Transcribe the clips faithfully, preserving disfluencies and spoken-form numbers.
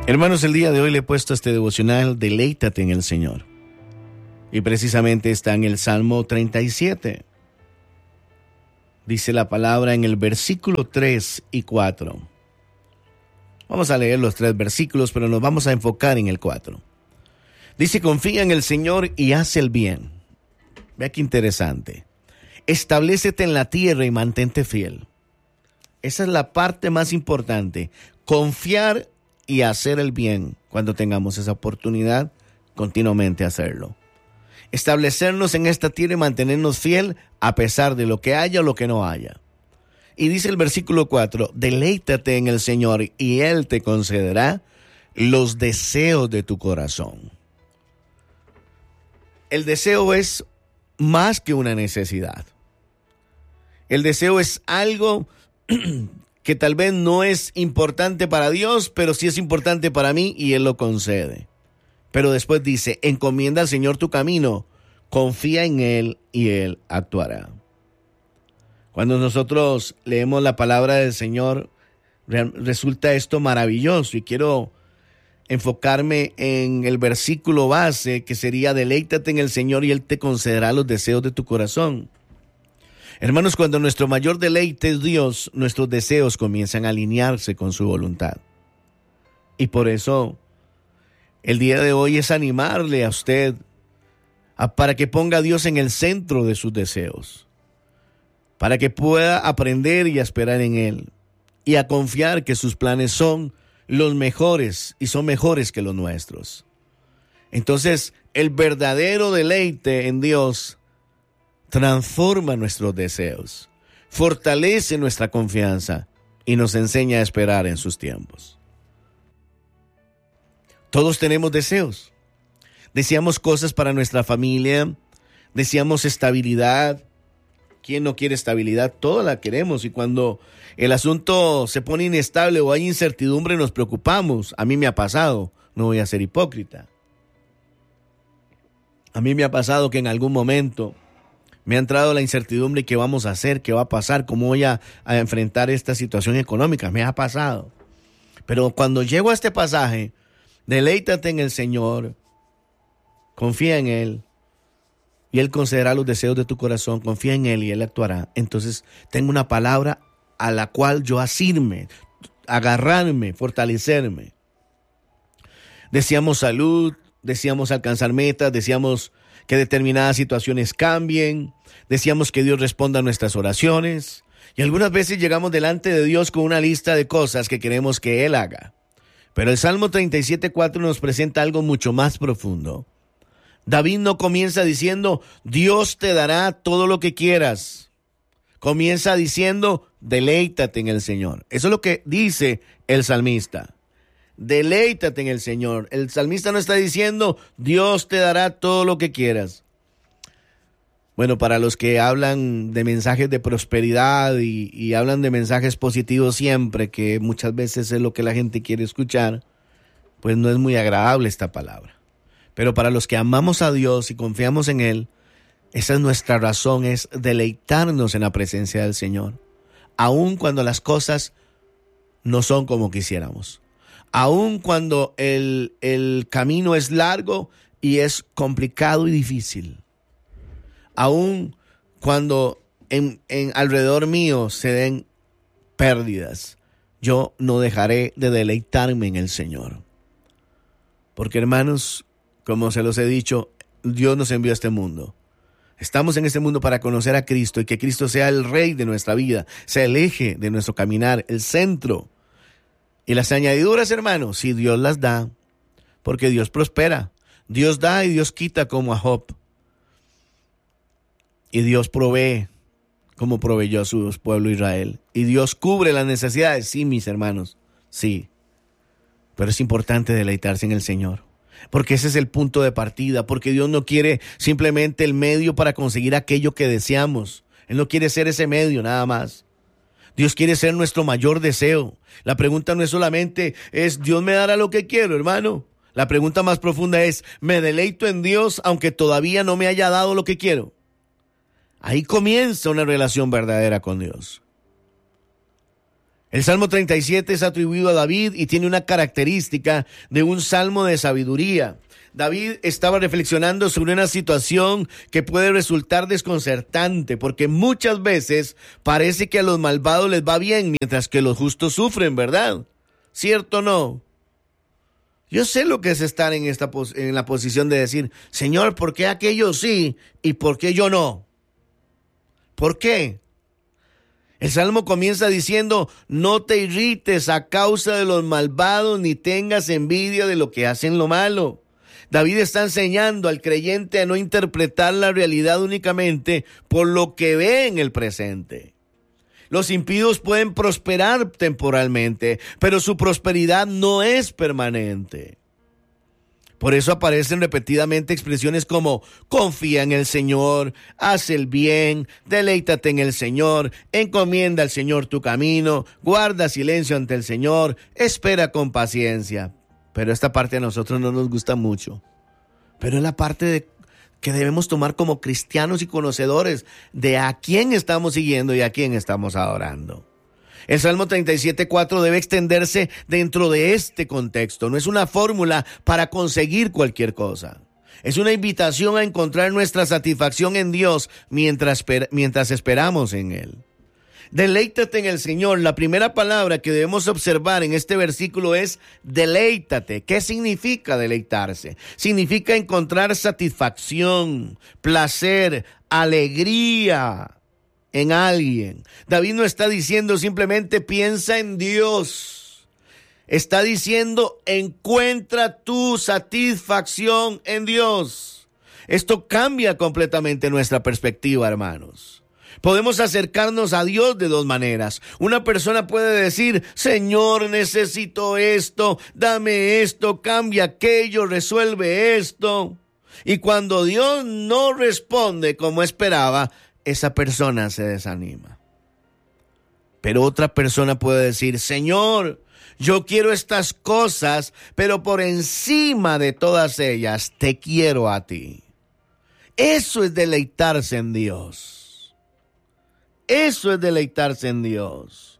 Hermanos, el día de hoy le he puesto este devocional, deleítate en el Señor. Y precisamente está en el Salmo treinta y siete. Dice la palabra en el versículo tres y cuatro. Vamos a leer los tres versículos, pero nos vamos a enfocar en el cuatro. Dice, confía en el Señor y haz el bien. Vea qué interesante. Establécete en la tierra y mantente fiel. Esa es la parte más importante. Confiar y hacer el bien cuando tengamos esa oportunidad, continuamente hacerlo. Establecernos en esta tierra y mantenernos fiel a pesar de lo que haya o lo que no haya. Y dice el versículo cuatro, deleítate en el Señor y Él te concederá los deseos de tu corazón. El deseo es más que una necesidad. El deseo es algo que tal vez no es importante para Dios, pero sí es importante para mí y Él lo concede. Pero después dice, encomienda al Señor tu camino, confía en Él y Él actuará. Cuando nosotros leemos la palabra del Señor, resulta esto maravilloso y quiero enfocarme en el versículo base que sería, deleítate en el Señor y Él te concederá los deseos de tu corazón. Hermanos, cuando nuestro mayor deleite es Dios, nuestros deseos comienzan a alinearse con su voluntad. Y por eso, el día de hoy es animarle a usted a, para que ponga a Dios en el centro de sus deseos, para que pueda aprender y a esperar en Él, y a confiar que sus planes son los mejores y son mejores que los nuestros. Entonces, el verdadero deleite en Dios transforma nuestros deseos, fortalece nuestra confianza y nos enseña a esperar en sus tiempos. Todos tenemos deseos. Deseamos cosas para nuestra familia, deseamos estabilidad. ¿Quién no quiere estabilidad? Todos la queremos, y cuando el asunto se pone inestable o hay incertidumbre nos preocupamos. A mí me ha pasado, no voy a ser hipócrita. A mí me ha pasado que en algún momento me ha entrado la incertidumbre, ¿qué vamos a hacer? ¿Qué va a pasar? ¿Cómo voy a, a enfrentar esta situación económica? Me ha pasado. Pero cuando llego a este pasaje, deleítate en el Señor, confía en Él, y Él concederá los deseos de tu corazón, confía en Él y Él actuará. Entonces tengo una palabra a la cual yo asirme, agarrarme, fortalecerme. Deseamos salud, deseamos alcanzar metas, deseamos que determinadas situaciones cambien, deseamos que Dios responda a nuestras oraciones, y algunas veces llegamos delante de Dios con una lista de cosas que queremos que Él haga. Pero el Salmo treinta y siete cuatro nos presenta algo mucho más profundo. David no comienza diciendo, Dios te dará todo lo que quieras. Comienza diciendo, deleítate en el Señor. Eso es lo que dice el salmista. Deleítate en el Señor. El salmista no está diciendo, Dios te dará todo lo que quieras. Bueno, para los que hablan de mensajes de prosperidad y, y hablan de mensajes positivos siempre, que muchas veces es lo que la gente quiere escuchar, pues no es muy agradable esta palabra. Pero para los que amamos a Dios y confiamos en Él, esa es nuestra razón, es deleitarnos en la presencia del Señor, aun cuando las cosas no son como quisiéramos. Aun cuando el, el camino es largo y es complicado y difícil. Aun cuando en, en alrededor mío se den pérdidas, yo no dejaré de deleitarme en el Señor. Porque, hermanos, como se los he dicho, Dios nos envió a este mundo. Estamos en este mundo para conocer a Cristo y que Cristo sea el Rey de nuestra vida, sea el eje de nuestro caminar, el centro. Y las añadiduras, hermanos, si Dios las da, porque Dios prospera. Dios da y Dios quita, como a Job. Y Dios provee, como proveyó a su pueblo Israel. Y Dios cubre las necesidades, sí, mis hermanos, sí. Pero es importante deleitarse en el Señor, porque ese es el punto de partida, porque Dios no quiere simplemente el medio para conseguir aquello que deseamos. Él no quiere ser ese medio, nada más. Dios quiere ser nuestro mayor deseo. La pregunta no es solamente, ¿es Dios me dará lo que quiero, hermano? La pregunta más profunda es, ¿me deleito en Dios aunque todavía no me haya dado lo que quiero? Ahí comienza una relación verdadera con Dios. El Salmo treinta y siete es atribuido a David y tiene una característica de un salmo de sabiduría. David estaba reflexionando sobre una situación que puede resultar desconcertante, porque muchas veces parece que a los malvados les va bien, mientras que los justos sufren, ¿verdad? ¿Cierto o no? Yo sé lo que es estar en, esta pos- en la posición de decir, Señor, ¿por qué aquellos sí y por qué yo no? ¿Por qué? El Salmo comienza diciendo, no te irrites a causa de los malvados, ni tengas envidia de lo que hacen lo malo. David está enseñando al creyente a no interpretar la realidad únicamente por lo que ve en el presente. Los impíos pueden prosperar temporalmente, pero su prosperidad no es permanente. Por eso aparecen repetidamente expresiones como confía en el Señor, haz el bien, deleítate en el Señor, encomienda al Señor tu camino, guarda silencio ante el Señor, espera con paciencia. Pero esta parte a nosotros no nos gusta mucho. Pero es la parte de, que debemos tomar como cristianos y conocedores de a quién estamos siguiendo y a quién estamos adorando. El Salmo treinta y siete cuatro debe extenderse dentro de este contexto. No es una fórmula para conseguir cualquier cosa. Es una invitación a encontrar nuestra satisfacción en Dios mientras, mientras esperamos en Él. Deleítate en el Señor. La primera palabra que debemos observar en este versículo es deleítate. ¿Qué significa deleitarse? Significa encontrar satisfacción, placer, alegría en alguien. David no está diciendo simplemente piensa en Dios. Está diciendo encuentra tu satisfacción en Dios. Esto cambia completamente nuestra perspectiva, hermanos. Podemos acercarnos a Dios de dos maneras. Una persona puede decir, Señor, necesito esto, dame esto, cambia aquello, resuelve esto. Y cuando Dios no responde como esperaba, esa persona se desanima. Pero otra persona puede decir, Señor, yo quiero estas cosas, pero por encima de todas ellas, te quiero a ti. Eso es deleitarse en Dios. Eso es deleitarse en Dios.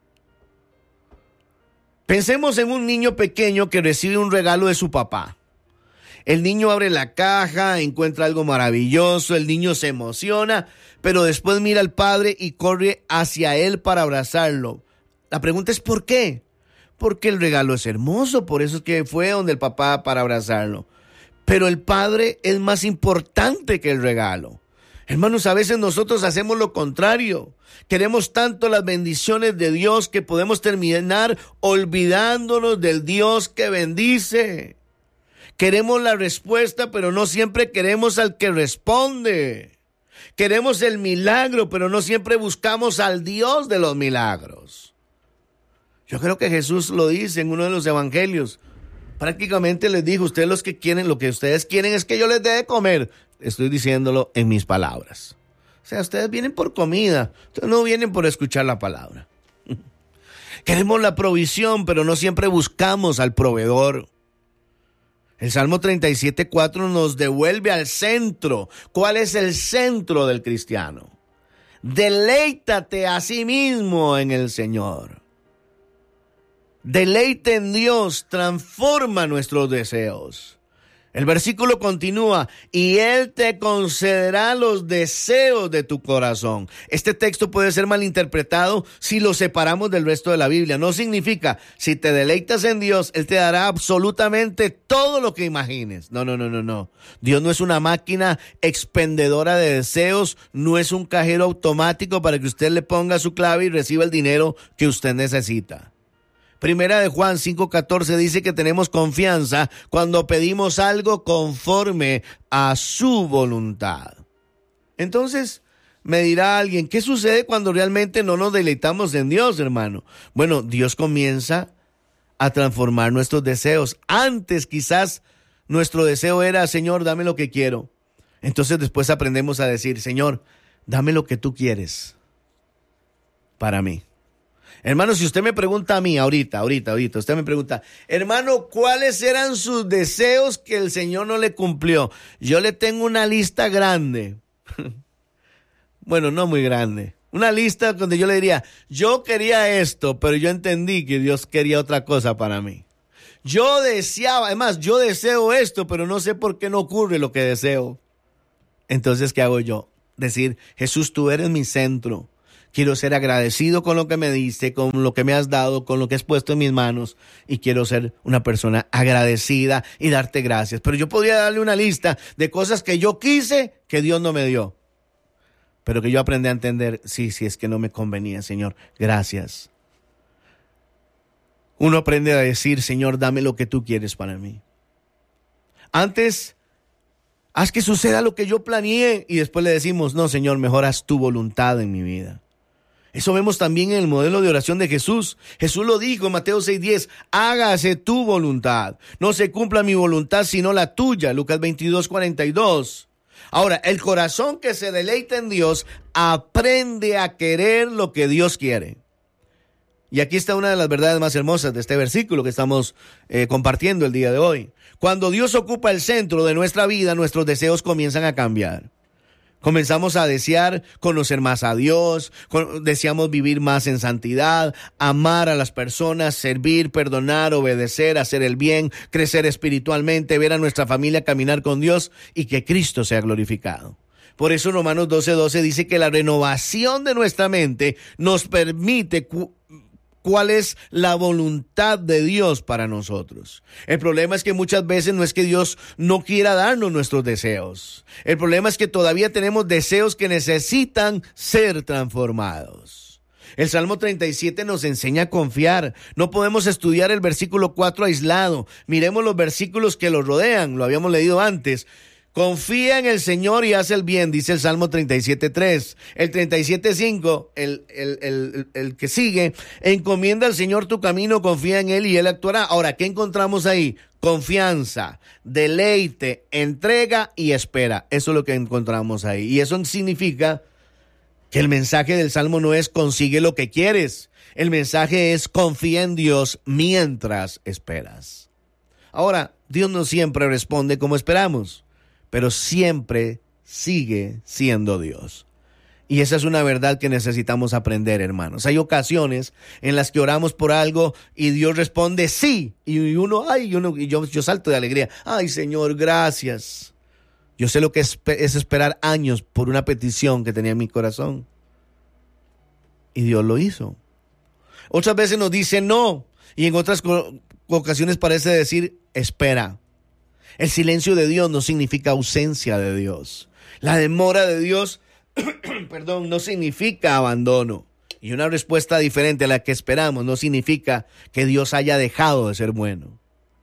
Pensemos en un niño pequeño que recibe un regalo de su papá. El niño abre la caja, encuentra algo maravilloso, el niño se emociona, pero después mira al padre y corre hacia él para abrazarlo. La pregunta es ¿por qué? Porque el regalo es hermoso, por eso es que fue donde el papá para abrazarlo. Pero el padre es más importante que el regalo. Hermanos, a veces nosotros hacemos lo contrario. Queremos tanto las bendiciones de Dios que podemos terminar olvidándonos del Dios que bendice. Queremos la respuesta, pero no siempre queremos al que responde. Queremos el milagro, pero no siempre buscamos al Dios de los milagros. Yo creo que Jesús lo dice en uno de los evangelios. Prácticamente les dijo, ustedes los que quieren, lo que ustedes quieren es que yo les dé de comer. Estoy diciéndolo en mis palabras. O sea, ustedes vienen por comida, ustedes no vienen por escuchar la palabra. Queremos la provisión, pero no siempre buscamos al proveedor. El Salmo treinta y siete cuatro nos devuelve al centro. ¿Cuál es el centro del cristiano? Deleítate a sí mismo en el Señor. Deleite en Dios transforma nuestros deseos. El versículo continúa, y Él te concederá los deseos de tu corazón. Este texto puede ser malinterpretado si lo separamos del resto de la Biblia. No significa, si te deleitas en Dios, Él te dará absolutamente todo lo que imagines. No, no, no, no, no. Dios no es una máquina expendedora de deseos, no es un cajero automático para que usted le ponga su clave y reciba el dinero que usted necesita. Primera de Juan cinco catorce dice que tenemos confianza cuando pedimos algo conforme a su voluntad. Entonces, me dirá alguien, ¿qué sucede cuando realmente no nos deleitamos en Dios, hermano? Bueno, Dios comienza a transformar nuestros deseos. Antes quizás nuestro deseo era, Señor, dame lo que quiero. Entonces después aprendemos a decir, Señor, dame lo que tú quieres para mí. Hermano, si usted me pregunta a mí ahorita, ahorita, ahorita, usted me pregunta, hermano, ¿cuáles eran sus deseos que el Señor no le cumplió? Yo le tengo una lista grande. Bueno, no muy grande, Una lista donde yo le diría, yo quería esto, pero yo entendí que Dios quería otra cosa para mí. Yo deseaba, además, yo deseo esto, pero no sé por qué no ocurre lo que deseo. Entonces, ¿qué hago yo? Decir, Jesús, tú eres mi centro. Quiero ser agradecido con lo que me diste, con lo que me has dado, con lo que has puesto en mis manos. Y quiero ser una persona agradecida y darte gracias. Pero yo podría darle una lista de cosas que yo quise que Dios no me dio. Pero que yo aprendí a entender, sí, sí, es que no me convenía, Señor, gracias. Uno aprende a decir, Señor, dame lo que tú quieres para mí. Antes, haz que suceda lo que yo planeé. Y después le decimos, no, Señor, mejor haz tu voluntad en mi vida. Eso vemos también en el modelo de oración de Jesús. Jesús lo dijo en Mateo seis diez, hágase tu voluntad. No se cumpla mi voluntad, sino la tuya. Lucas veintidós cuarenta y dos. Ahora, el corazón que se deleita en Dios aprende a querer lo que Dios quiere. Y aquí está una de las verdades más hermosas de este versículo que estamos eh, compartiendo el día de hoy. Cuando Dios ocupa el centro de nuestra vida, nuestros deseos comienzan a cambiar. Comenzamos a desear conocer más a Dios, con, deseamos vivir más en santidad, amar a las personas, servir, perdonar, obedecer, hacer el bien, crecer espiritualmente, ver a nuestra familia caminar con Dios y que Cristo sea glorificado. Por eso Romanos doce doce dice que la renovación de nuestra mente nos permite cu- cuál es la voluntad de Dios para nosotros. El problema es que muchas veces no es que Dios no quiera darnos nuestros deseos. El problema es que todavía tenemos deseos que necesitan ser transformados. El Salmo treinta y siete nos enseña a confiar. No podemos estudiar el versículo cuatro aislado. Miremos los versículos que lo rodean. Lo habíamos leído antes. Confía en el Señor y haz el bien, dice el Salmo treinta y siete tres. El treinta y siete cinco, el, el, el, el que sigue, encomienda al Señor tu camino, confía en Él y Él actuará. Ahora, ¿qué encontramos ahí? Confianza, deleite, entrega y espera. Eso es lo que encontramos ahí. Y eso significa que el mensaje del Salmo no es consigue lo que quieres. El mensaje es confía en Dios mientras esperas. Ahora, Dios no siempre responde como esperamos, pero siempre sigue siendo Dios. Y esa es una verdad que necesitamos aprender, hermanos. Hay ocasiones en las que oramos por algo y Dios responde sí. Y uno, ay, uno, y yo, yo salto de alegría. Ay, Señor, gracias. Yo sé lo que es, es esperar años por una petición que tenía en mi corazón. Y Dios lo hizo. Otras veces nos dice no. Y en otras ocasiones parece decir espera. El silencio de Dios no significa ausencia de Dios. La demora de Dios, perdón, no significa abandono. Y una respuesta diferente a la que esperamos no significa que Dios haya dejado de ser bueno.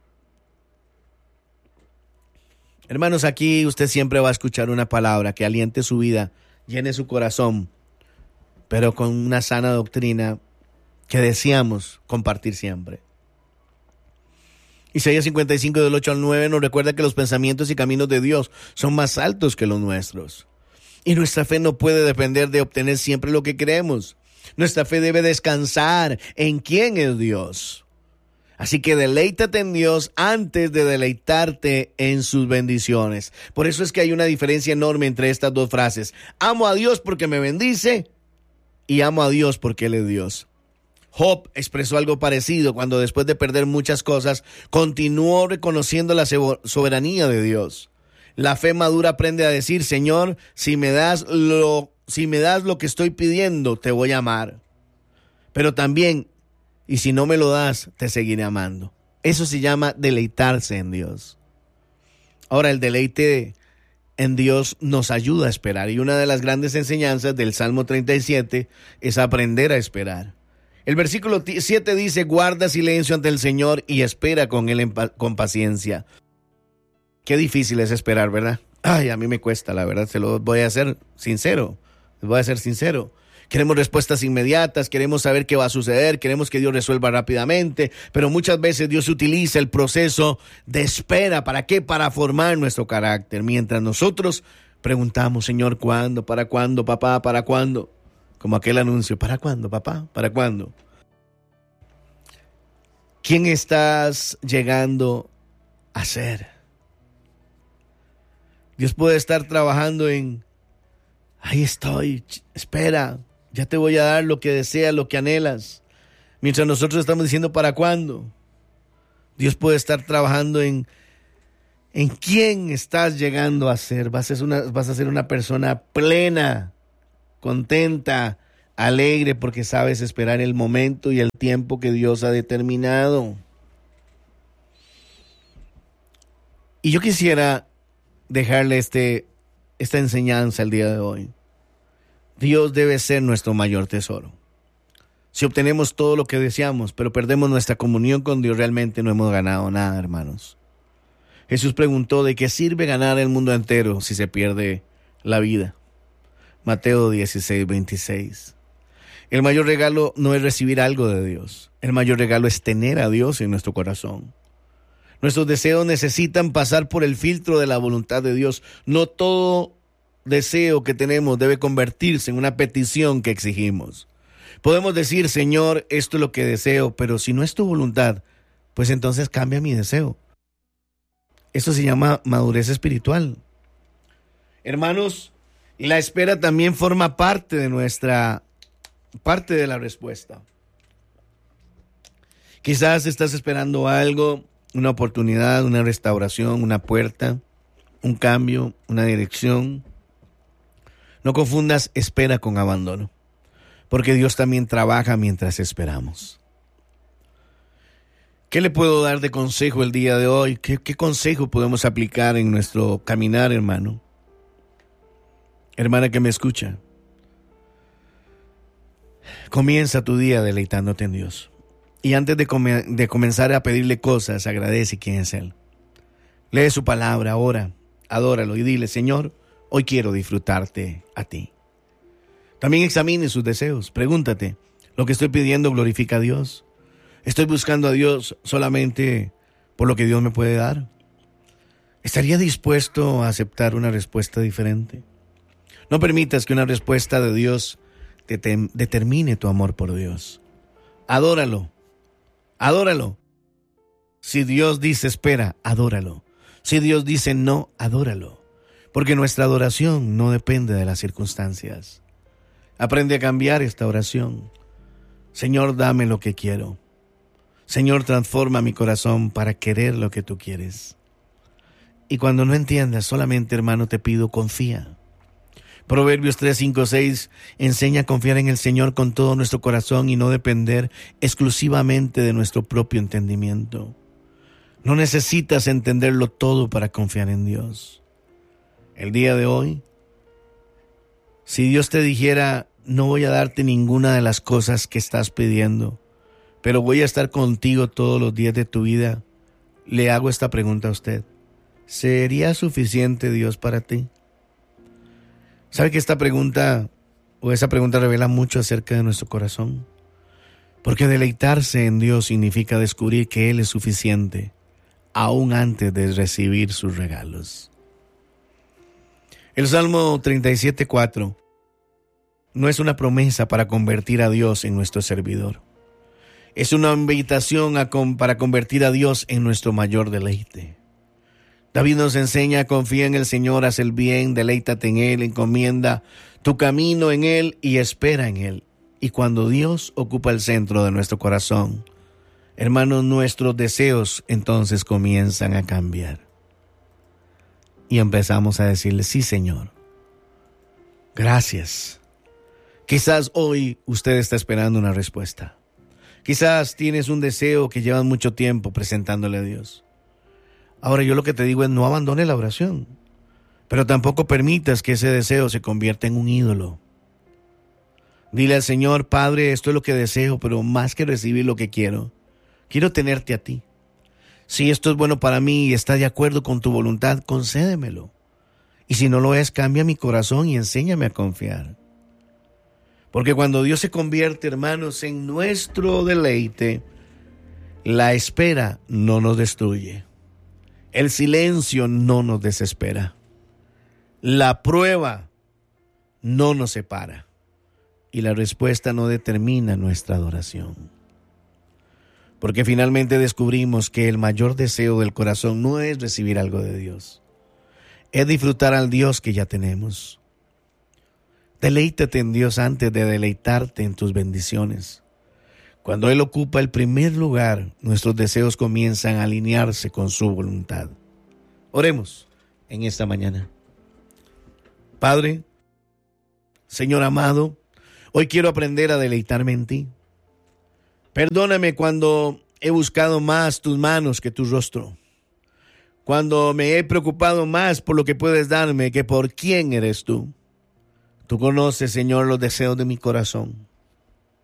Hermanos, aquí usted siempre va a escuchar una palabra que aliente su vida, llene su corazón, pero con una sana doctrina que deseamos compartir siempre. Isaías cincuenta y cinco del ocho al nueve nos recuerda que los pensamientos y caminos de Dios son más altos que los nuestros. Y nuestra fe no puede depender de obtener siempre lo que queremos. Nuestra fe debe descansar en quién es Dios. Así que deleítate en Dios antes de deleitarte en sus bendiciones. Por eso es que hay una diferencia enorme entre estas dos frases. Amo a Dios porque me bendice y amo a Dios porque Él es Dios. Job expresó algo parecido cuando después de perder muchas cosas, continuó reconociendo la soberanía de Dios. La fe madura aprende a decir, Señor, si me das lo, si me das lo que estoy pidiendo, te voy a amar. Pero también, y si no me lo das, te seguiré amando. Eso se llama deleitarse en Dios. Ahora, el deleite en Dios nos ayuda a esperar. Y una de las grandes enseñanzas del Salmo treinta y siete es aprender a esperar. El versículo siete dice, guarda silencio ante el Señor y espera con Él en pa- con paciencia. Qué difícil es esperar, ¿verdad? Ay, a mí me cuesta, la verdad, se lo voy a hacer sincero, les voy a ser sincero. Queremos respuestas inmediatas, queremos saber qué va a suceder, queremos que Dios resuelva rápidamente, pero muchas veces Dios utiliza el proceso de espera. ¿Para qué? Para formar nuestro carácter. Mientras nosotros preguntamos, Señor, ¿cuándo? ¿Para cuándo, papá? ¿Para cuándo? Como aquel anuncio, ¿para cuándo, papá? ¿Para cuándo? ¿Quién estás llegando a ser? Dios puede estar trabajando en, ahí estoy, espera, Ya te voy a dar lo que deseas, lo que anhelas. Mientras nosotros estamos diciendo ¿para cuándo? Dios puede estar trabajando en, en quién estás llegando a ser. Vas a ser una, vas a ser una persona plena, contenta, alegre, porque sabes esperar el momento y el tiempo que Dios ha determinado. Y yo quisiera dejarle este, esta enseñanza el día de hoy. Dios debe ser nuestro mayor tesoro. Si obtenemos todo lo que deseamos, pero perdemos nuestra comunión con Dios, realmente no hemos ganado nada, hermanos. Jesús preguntó, ¿de qué sirve ganar el mundo entero si se pierde la vida? Mateo dieciséis, veintiséis. El mayor regalo no es recibir algo de Dios. El mayor regalo es tener a Dios en nuestro corazón. Nuestros deseos necesitan pasar por el filtro de la voluntad de Dios. No todo deseo que tenemos debe convertirse en una petición que exigimos. Podemos decir, Señor, esto es lo que deseo, pero si no es tu voluntad, pues entonces cambia mi deseo. Esto se llama madurez espiritual. Hermanos, la espera también forma parte de nuestra, parte de la respuesta. Quizás estás esperando algo, una oportunidad, una restauración, una puerta, un cambio, una dirección. No confundas espera con abandono, porque Dios también trabaja mientras esperamos. ¿Qué le puedo dar de consejo el día de hoy? ¿Qué, qué consejo podemos aplicar en nuestro caminar, hermano? Hermana que me escucha, comienza tu día deleitándote en Dios. Y antes de, come, de comenzar a pedirle cosas, agradece quién es Él. Lee su palabra, ora, adóralo y dile, Señor, hoy quiero disfrutarte a ti. También examine sus deseos. Pregúntate, ¿lo que estoy pidiendo glorifica a Dios? ¿Estoy buscando a Dios solamente por lo que Dios me puede dar? ¿Estaría dispuesto a aceptar una respuesta diferente? No permitas que una respuesta de Dios te, te, determine tu amor por Dios. Adóralo, adóralo. Si Dios dice espera, adóralo. Si Dios dice no, adóralo. Porque nuestra adoración no depende de las circunstancias. Aprende a cambiar esta oración. Señor, dame lo que quiero. Señor, transforma mi corazón para querer lo que tú quieres. Y cuando no entiendas, solamente, hermano, te pido, confía. Proverbios tres, cinco, seis enseña a confiar en el Señor con todo nuestro corazón y no depender exclusivamente de nuestro propio entendimiento. No necesitas entenderlo todo para confiar en Dios. El día de hoy, si Dios te dijera, no voy a darte ninguna de las cosas que estás pidiendo, pero voy a estar contigo todos los días de tu vida, le hago esta pregunta a usted. ¿Sería suficiente Dios para ti? ¿Sabe que esta pregunta o esa pregunta revela mucho acerca de nuestro corazón? Porque deleitarse en Dios significa descubrir que Él es suficiente, aún antes de recibir sus regalos. El Salmo treinta y siete, cuatro no es una promesa para convertir a Dios en nuestro servidor. Es una invitación a con, para convertir a Dios en nuestro mayor deleite. David nos enseña, confía en el Señor, haz el bien, deleítate en Él, encomienda tu camino en Él y espera en Él. Y cuando Dios ocupa el centro de nuestro corazón, hermanos, nuestros deseos entonces comienzan a cambiar. Y empezamos a decirle, sí, Señor, gracias. Quizás hoy usted está esperando una respuesta. Quizás tienes un deseo que llevas mucho tiempo presentándole a Dios. Ahora yo lo que te digo es no abandone la oración, pero tampoco permitas que ese deseo se convierta en un ídolo. Dile al Señor, Padre, esto es lo que deseo, pero más que recibir lo que quiero, quiero tenerte a ti. Si esto es bueno para mí y está de acuerdo con tu voluntad, concédemelo. Y si no lo es, cambia mi corazón y enséñame a confiar. Porque cuando Dios se convierte, hermanos, en nuestro deleite, la espera no nos destruye. El silencio no nos desespera. La prueba no nos separa. Y la respuesta no determina nuestra adoración. Porque finalmente descubrimos que el mayor deseo del corazón no es recibir algo de Dios. Es disfrutar al Dios que ya tenemos. Deleítate en Dios antes de deleitarte en tus bendiciones. Cuando Él ocupa el primer lugar, nuestros deseos comienzan a alinearse con su voluntad. Oremos en esta mañana. Padre, Señor amado, hoy quiero aprender a deleitarme en ti. Perdóname cuando he buscado más tus manos que tu rostro. Cuando me he preocupado más por lo que puedes darme que por quién eres tú. Tú conoces, Señor, los deseos de mi corazón.